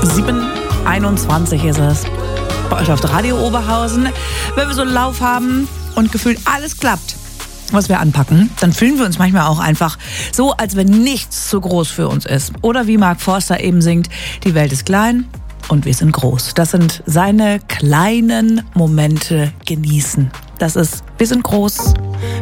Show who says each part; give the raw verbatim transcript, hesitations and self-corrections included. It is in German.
Speaker 1: sieben Uhr einundzwanzig ist es. Bei euch auf Radio Oberhausen. Wenn wir so einen Lauf haben und gefühlt alles klappt, was wir anpacken, dann fühlen wir uns manchmal auch einfach so, als wenn nichts zu groß für uns ist. Oder wie Mark Forster eben singt, die Welt ist klein und wir sind groß. Das sind seine kleinen Momente genießen. Das ist, wir sind groß,